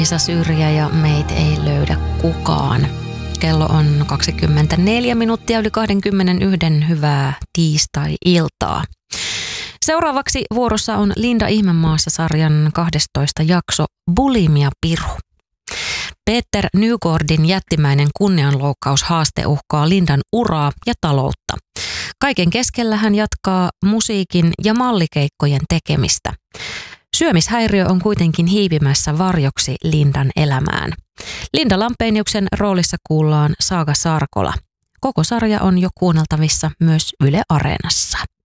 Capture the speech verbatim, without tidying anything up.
Isa Syrjä ja meitä ei löydä kukaan. Kello on kaksikymmentäneljä minuuttia yli kaksikymmentäyksi. Hyvää tiistai-iltaa. Seuraavaksi vuorossa on Linda Ihmemaassa-sarjan kahdestoista jakso Bulimia Piru. Peter Nygårdin jättimäinen kunnianloukkaushaaste uhkaa Lindan uraa ja taloutta. Kaiken keskellä hän jatkaa musiikin ja mallikeikkojen tekemistä. Syömishäiriö on kuitenkin hiipimässä varjoksi Lindan elämään. Linda Lampeniuksen roolissa kuullaan Saaga Sarkola. Koko sarja on jo kuunneltavissa myös Yle Areenassa.